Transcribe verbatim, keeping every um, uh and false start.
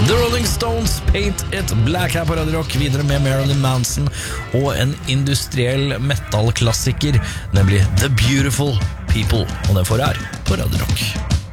The Rolling Stones, Paint It Black her på Radio Rock. Videre med Marilyn Manson og en industriell metal-klassiker, nemlig The Beautiful People. Og den får her på Radio Rock.